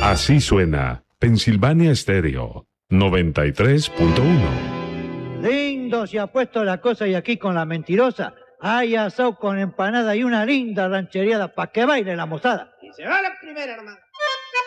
Así suena Pensilvania Stereo 93.1. Lindo se ha puesto la cosa y aquí con la mentirosa hay asado con empanada y una linda ranchereada para que baile la mozada. Y se va la primera, hermano.